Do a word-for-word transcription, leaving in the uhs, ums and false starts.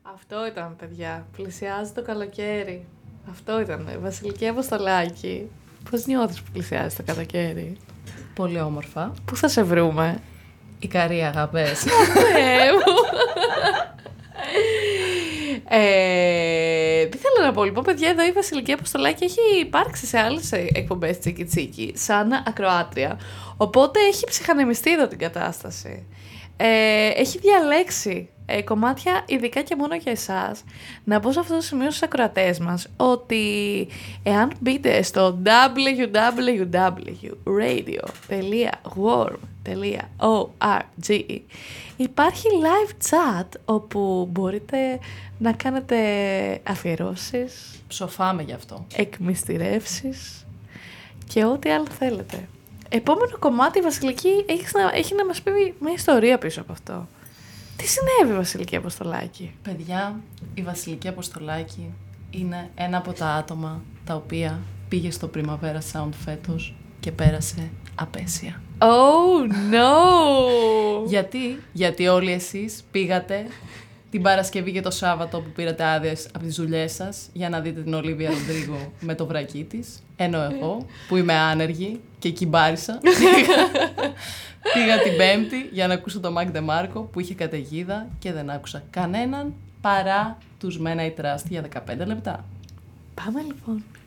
Αυτό ήταν, παιδιά. Πλησιάζει το καλοκαίρι. Αυτό ήταν. Βασιλική Αποστολάκη. Πώς νιώθεις που πλησιάζει το καλοκαίρι? Πολύ όμορφα. Πού θα σε βρούμε? Ικαρή, αγάπες. Θεέ μου. Ε, τι θέλω να πω, λοιπόν, παιδιά, εδώ η Βασιλική Αποστολάκη έχει υπάρξει σε άλλες εκπομπές Τσίκι Τσίκι σαν ακροάτρια, οπότε έχει ψυχανεμιστεί εδώ την κατάσταση. Ε, έχει διαλέξει ε, κομμάτια ειδικά και μόνο για εσάς. Να πω σε αυτό το σημείο στους ακροατές μας ότι εάν μπείτε στο double-u double-u double-u τελεία radio τελεία worm τελεία org υπάρχει live chat όπου μπορείτε να κάνετε αφιερώσεις, Ψοφάμε γι' αυτό. εκμυστηρεύσεις και ό,τι άλλο θέλετε. Επόμενο κομμάτι, η Βασιλική έχει να, έχει να μας πει μια ιστορία πίσω από αυτό. Τι συνέβη, Βασιλική Αποστολάκη? Παιδιά, η Βασιλική Αποστολάκη είναι ένα από τα άτομα τα οποία πήγε στο Primavera Sound φέτος και πέρασε απέσια. Oh no! Γιατί? Γιατί όλοι εσείς πήγατε την Παρασκευή και το Σάββατο που πήρατε άδειες από τις δουλειές σας για να δείτε την Ολίβια Ροντρίγκο με το βρακί της, ενώ εγώ που είμαι άνεργη και κυμπάρισα πήγα την Πέμπτη για να ακούσω το Μάκ Ντε Μάρκο που είχε καταιγίδα και δεν άκουσα κανέναν παρά τους Men I Trust για δεκαπέντε λεπτά. Πάμε λοιπόν.